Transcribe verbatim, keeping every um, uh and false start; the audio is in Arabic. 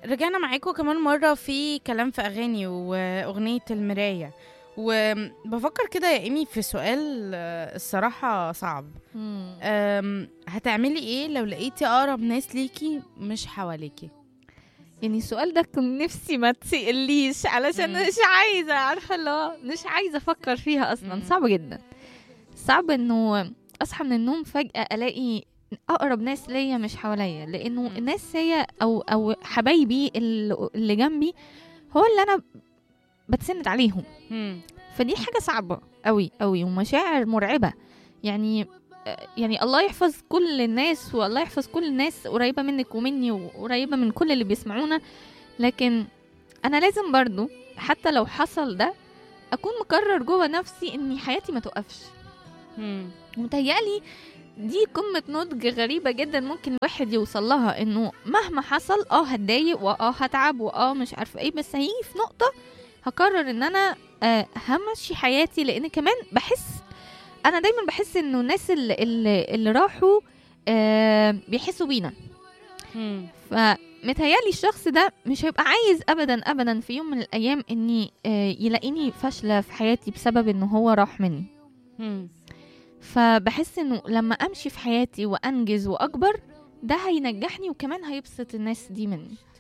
رجعنا معاكم كمان مرة في كلام في أغاني وأغنية المراية. وبفكر كده يا إيمي في سؤال، آه، الصراحة صعب. مم. أم، هتعملي إيه لو لقيتي أقرب ناس ليكي مش حواليكي؟ يعني السؤال ده كنت نفسي ما تسأليش علشان مم. مش عايزة، عارفة اللي هو مش عايزة أفكر فيها أصلا. مم. صعب جدا، صعب إنه أصحى من النوم فجأة ألاقي أقرب ناس ليا مش حواليا، لأنه مم. الناس هي أو أو حبايبي اللي اللي جنبي هو اللي أنا بتسند عليهم. مم. فدي حاجة صعبة قوي قوي ومشاعر مرعبة. يعني يعني الله يحفظ كل الناس، والله يحفظ كل الناس قريبة منك ومني وقريبة من كل اللي بيسمعونا، لكن أنا لازم برضو حتى لو حصل ده أكون مقرر جوه نفسي إني حياتي ما توقفش. مم. متهيألي دي قمة نضج غريبة جدا ممكن الواحد يوصل لها، إنه مهما حصل اه هتضايق واه هتعب واه مش عارفة ايه، بس هيجي في نقطة هقرر إن أنا آه همشي حياتي. لأن كمان بحس، انا دايما بحس انه الناس اللي, اللي, اللي راحوا آه بيحسوا بينا. مم. فمتهيألي الشخص ده مش هيبقى عايز ابدا ابدا في يوم من الايام اني آه يلاقيني فاشلة في حياتي بسبب انه هو راح مني. مم. فبحس انه لما امشي في حياتي وانجز واكبر ده هينجحني وكمان هيبسط الناس دي مني.